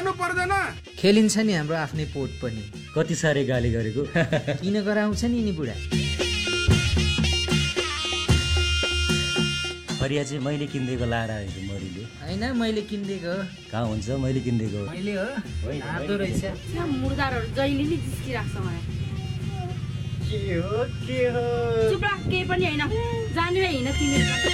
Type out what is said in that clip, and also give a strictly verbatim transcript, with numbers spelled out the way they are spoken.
गराउनु पर्दैन। खेलिन्छ नि हाम्रो आफ्नै पोट पनि। कति साह्रै गाली गरेको। किन गराउँछ नि नि बुढा। फरिया चाहिँ मैले किनिदिएको लाएर आएको मरिले होइन मैले किनिदिएको। कहाँ हुन्छ मैले किनिदिएको मैले हो आदो रहेछ। मुर्दारहरू जहिले नि जिस्किरहेको छ मलाई। के हो के हो चुप राख, केही पनि होइन, जानु हिँड तिमी।